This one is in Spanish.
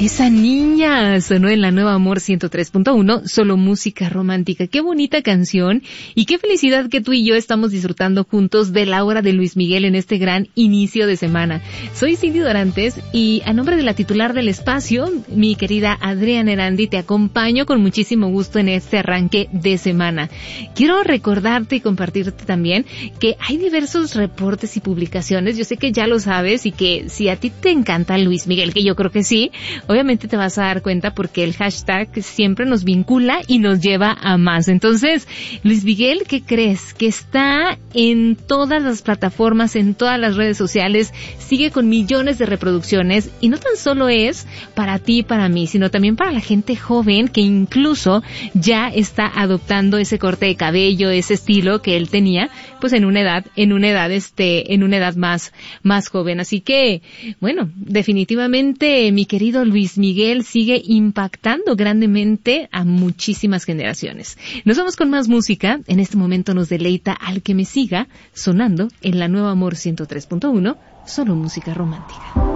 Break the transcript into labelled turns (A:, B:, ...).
A: Esa niña sonó en la Nueva Amor 103.1, solo música romántica. Qué bonita canción y qué felicidad que tú y yo estamos disfrutando juntos de la obra de Luis Miguel en este gran inicio de semana. Soy Cindy Dorantes y a nombre de la titular del espacio, mi querida Adriana Erandi, te acompaño con muchísimo gusto en este arranque de semana. Quiero recordarte y compartirte también que hay diversos reportes y publicaciones. Yo sé que ya lo sabes y que si a ti te encanta Luis Miguel, que yo creo que sí, obviamente te vas a dar cuenta porque el hashtag siempre nos vincula y nos lleva a más. Entonces, Luis Miguel, ¿qué crees? Que está en todas las plataformas, en todas las redes sociales, sigue con millones de reproducciones y no tan solo es para ti y para mí, sino también para la gente joven que incluso ya está adoptando ese corte de cabello, ese estilo que él tenía, pues en una edad más joven. Así que, bueno, definitivamente mi querido Luis Miguel sigue impactando grandemente a muchísimas generaciones. Nos vamos con más música. En este momento nos deleita Al que me siga, sonando en la Nueva Amor 103.1, solo música romántica.